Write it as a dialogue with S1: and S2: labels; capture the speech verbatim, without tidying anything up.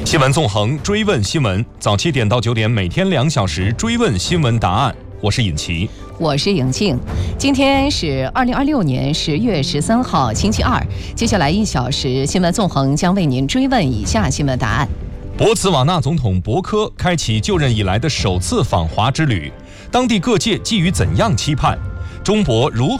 S1: 新闻纵横，追问新闻，早七点到九点，每天两小时追问新闻答案。我是尹奇，
S2: 我是尹静。今天是二零二六年十月十三号，星期二。接下来一小时，新闻纵横将为您追问以下新闻答案：
S1: 博茨瓦纳总统博科开启就任以来的首次访华之旅，当地各界寄予怎样期盼？中博如